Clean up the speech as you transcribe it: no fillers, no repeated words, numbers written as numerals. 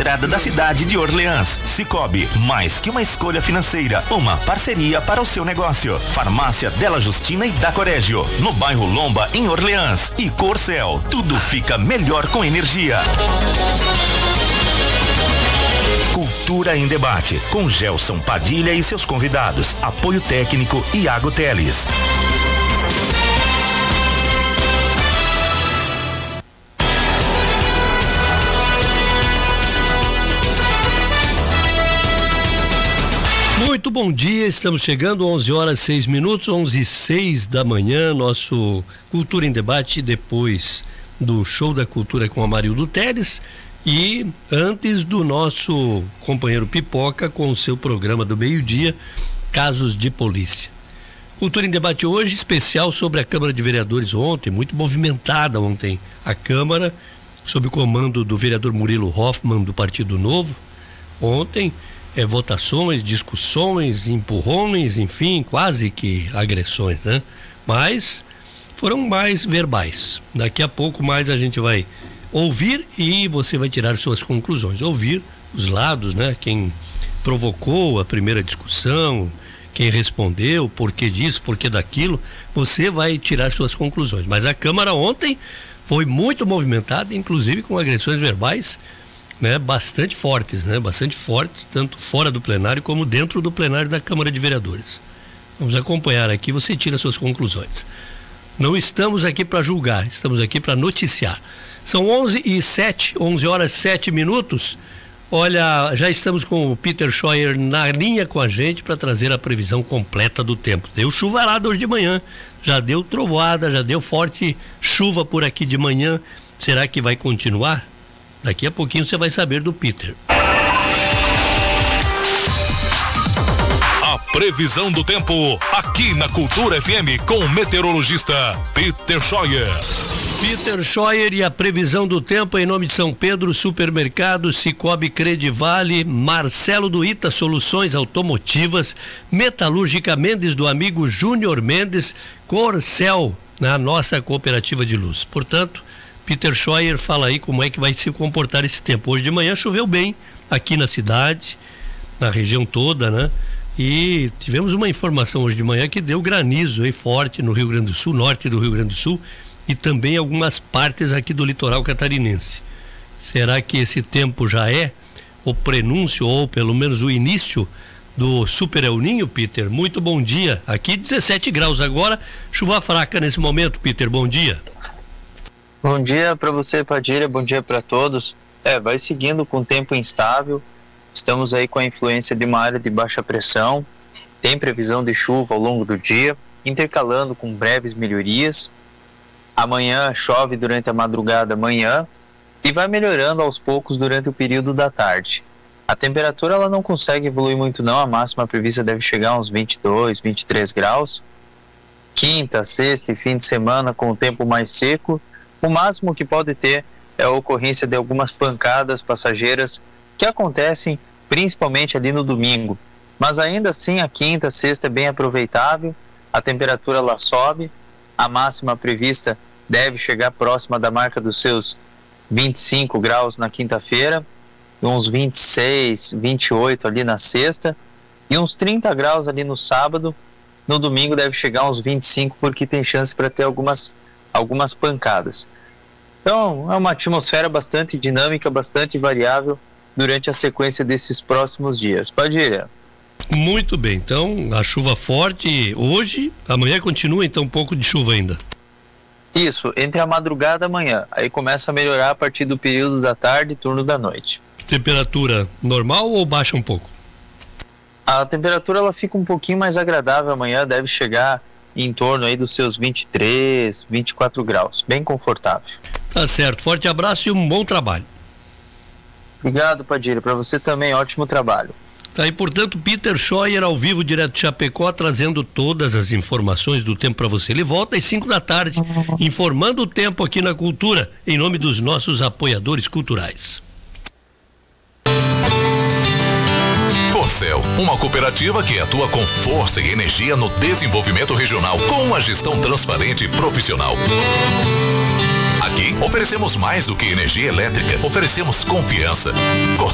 entrada da cidade de Orleans. Cicobi, mais que uma escolha financeira, uma parceria para o seu negócio. Farmácia Della Justina e da Corégio, no bairro Lomba, em Orleans. E Corcel, tudo fica melhor com energia. Cultura em Debate, com Gelson Padilha e seus convidados. Apoio técnico Iago Teles. Muito bom dia, estamos chegando 11h06, 11h06 da manhã, nosso Cultura em Debate, depois do Show da Cultura com Amarildo Teles e antes do nosso companheiro Pipoca com o seu programa do meio-dia, Casos de Polícia. Cultura em Debate hoje, especial sobre a Câmara de Vereadores ontem, muito movimentada ontem a Câmara, sob o comando do vereador Murilo Hoffmann, do Partido Novo. Ontem, votações, discussões, empurrões, enfim, quase que agressões, né? Mas foram mais verbais. Daqui a pouco mais a gente vai ouvir e você vai tirar suas conclusões. Ouvir os lados, né? Quem provocou a primeira discussão, quem respondeu, porquê disso, porquê daquilo, você vai tirar suas conclusões. Mas a Câmara ontem foi muito movimentada, inclusive com agressões verbais, né, bastante fortes, tanto fora do plenário como dentro do plenário da Câmara de Vereadores. Vamos acompanhar aqui, você tira suas conclusões. Não estamos aqui para julgar, estamos aqui para noticiar. São 11h07. Olha, já estamos com o Peter Scheuer na linha com a gente para trazer a previsão completa do tempo. Deu chuvarada hoje de manhã, já deu trovoada, já deu forte chuva por aqui de manhã. Será que vai continuar? Daqui a pouquinho você vai saber do Peter. A previsão do tempo aqui na Cultura FM com o meteorologista Peter Scheuer. Peter Scheuer e a previsão do tempo em nome de São Pedro, Supermercado, Cicobi Credivale, Marcelo do Ita Soluções Automotivas, Metalúrgica Mendes do amigo Júnior Mendes, Corcel, na nossa cooperativa de luz. Portanto, Peter Scheuer fala aí como é que vai se comportar esse tempo. Hoje de manhã choveu bem aqui na cidade, na região toda, né? E tivemos uma informação hoje de manhã que deu granizo aí forte no Rio Grande do Sul, norte do Rio Grande do Sul e também algumas partes aqui do litoral catarinense. Será que esse tempo já é o prenúncio ou pelo menos o início do Super El Ninho, Peter? Muito bom dia. Aqui 17 graus agora, chuva fraca nesse momento, Peter, bom dia. Bom dia para você, Padilha, bom dia para todos. Vai seguindo com tempo instável, estamos aí com a influência de uma área de baixa pressão, tem previsão de chuva ao longo do dia, intercalando com breves melhorias. Amanhã chove durante a madrugada amanhã e vai melhorando aos poucos durante o período da tarde. A temperatura ela não consegue evoluir muito não, a máxima prevista deve chegar a uns 22, 23 graus. Quinta, sexta e fim de semana com o tempo mais seco, o máximo que pode ter é a ocorrência de algumas pancadas passageiras que acontecem principalmente ali no domingo. Mas ainda assim a quinta, sexta é bem aproveitável, a temperatura lá sobe, a máxima prevista deve chegar próxima da marca dos seus 25 graus na quinta-feira, uns 26, 28 ali na sexta e uns 30 graus ali no sábado. No domingo deve chegar a uns 25 porque tem chance para ter algumas pancadas. Então é uma atmosfera bastante dinâmica, bastante variável durante a sequência desses próximos dias. Padilha. Muito bem, então a chuva forte hoje, amanhã continua então um pouco de chuva ainda. Isso, entre a madrugada e amanhã, aí começa a melhorar a partir do período da tarde e turno da noite. Temperatura normal ou baixa um pouco? A temperatura ela fica um pouquinho mais agradável amanhã, deve chegar em torno aí dos seus 23, 24 graus, bem confortável. Tá certo, forte abraço e um bom trabalho. Obrigado, Padilha, para você também, ótimo trabalho. Tá aí, portanto, Peter Scheuer ao vivo, direto de Chapecó, trazendo todas as informações do tempo para você. Ele volta às 5 da tarde, informando o tempo aqui na Cultura, em nome dos nossos apoiadores culturais. Corcel, uma cooperativa que atua com força e energia no desenvolvimento regional, com uma gestão transparente e profissional. Aqui oferecemos mais do que energia elétrica, oferecemos confiança.